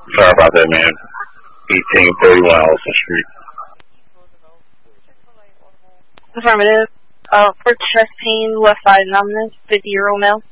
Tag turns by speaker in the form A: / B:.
A: Sorry about that, man. 1831 Olson Street.
B: Affirmative. For chest pain, left side numbness, 50-year-old male.